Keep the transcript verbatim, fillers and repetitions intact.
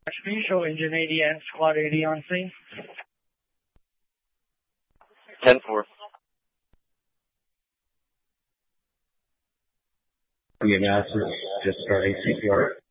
Please show engine eighty and squad eighty on scene. ten four. The analysis just starting C P R.